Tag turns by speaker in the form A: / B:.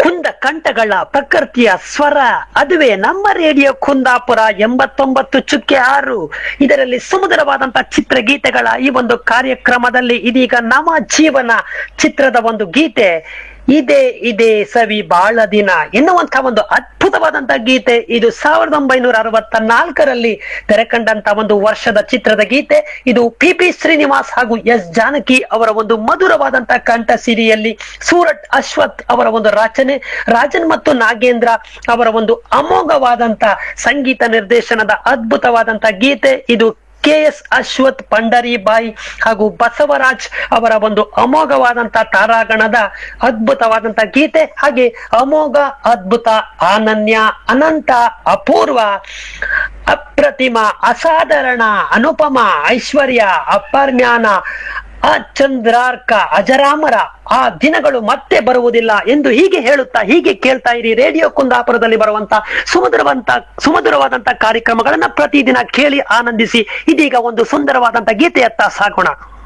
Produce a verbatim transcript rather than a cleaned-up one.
A: ಕುಂದ ಕಂಠಗಳ ಪ್ರಕೃತಿಯ ಸ್ವರ, ಅದುವೇ ನಮ್ಮ ರೇಡಿಯೋ ಕುಂದಾಪುರ ಎಂಬತ್ತೊಂಬತ್ತು ಚುಕ್ಕೆ ಆರು. ಇದರಲ್ಲಿ ಸುಮಧುರವಾದಂತಹ ಚಿತ್ರಗೀತೆಗಳ ಈ ಒಂದು ಕಾರ್ಯಕ್ರಮದಲ್ಲಿ ಇದೀಗ ನವ ಜೀವನ ಚಿತ್ರದ ಒಂದು ಗೀತೆ, ಇದೇ ಇದೇ ಸವಿ ಬಾಳ ದಿನ ಎನ್ನುವಂತಹ ಒಂದು ಅದ್ಭುತವಾದಂತಹ ಗೀತೆ. ಇದು ಸಾವಿರದ ಒಂಬೈನೂರ ಅರವತ್ತ ನಾಲ್ಕರಲ್ಲಿ ತೆರೆಕಂಡಂತ ಒಂದು ವರ್ಷದ ಚಿತ್ರದ ಗೀತೆ. ಇದು ಪಿ ಪಿ ಶ್ರೀನಿವಾಸ್ ಹಾಗೂ ಎಸ್ ಜಾನಕಿ ಅವರ ಒಂದು ಮಧುರವಾದಂತಹ ಕಂಠ ಸಿರಿಯಲ್ಲಿ ಸೂರಟ್ ಅಶ್ವಥ್ ಅವರ ಒಂದು ರಚನೆ, ರಾಜನ್ ಮತ್ತು ನಾಗೇಂದ್ರ ಅವರ ಒಂದು ಅಮೋಘವಾದಂತಹ ಸಂಗೀತ ನಿರ್ದೇಶನದ ಅದ್ಭುತವಾದಂತಹ ಗೀತೆ. ಇದು ಕೆ ಎಸ್ ಅಶ್ವಥ್, ಪಂಡರಿಬಾಯಿ ಹಾಗೂ ಬಸವರಾಜ್ ಅವರ ಒಂದು ಅಮೋಘವಾದಂತಹ ತಾರಾಗಣದ ಅದ್ಭುತವಾದಂತಹ ಗೀತೆ. ಹಾಗೆ ಅಮೋಘ, ಅದ್ಭುತ, ಅನನ್ಯ, ಅನಂತ, ಅಪೂರ್ವ, ಅಪ್ರತಿಮ, ಅಸಾಧಾರಣ, ಅನುಪಮ, ಐಶ್ವರ್ಯ, ಅಪರ್ಮ್ಯಾನ, ಅಚಂದ್ರಾರ್ಕ, ಅಜರಾಮರ, ಆ ದಿನಗಳು ಮತ್ತೆ ಬರುವುದಿಲ್ಲ ಎಂದು ಹೀಗೆ ಹೇಳುತ್ತಾ ಹೀಗೆ ಕೇಳ್ತಾ ಇರಿ ರೇಡಿಯೋ ಕುಂದಾಪುರದಲ್ಲಿ ಬರುವಂತ ಸುಮಧುರವಂತ ಸುಮಧುರವಾದಂತ ಕಾರ್ಯಕ್ರಮಗಳನ್ನ ಪ್ರತಿದಿನ ಕೇಳಿ ಆನಂದಿಸಿ. ಇದೀಗ ಒಂದು ಸುಂದರವಾದಂತ ಗೀತೆಯತ್ತ ಸಾಗೋಣ.